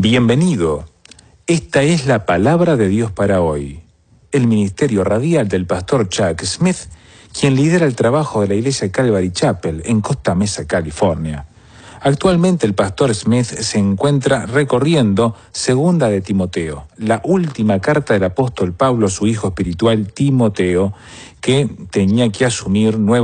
Bienvenido. Esta es la palabra de Dios para hoy. El ministerio radial del pastor Chuck Smith, quien lidera el trabajo de la iglesia Calvary Chapel en Costa Mesa, California. Actualmente el pastor Smith se encuentra recorriendo Segunda de Timoteo, la última carta del apóstol Pablo a su hijo espiritual Timoteo, que tenía que asumir nuevas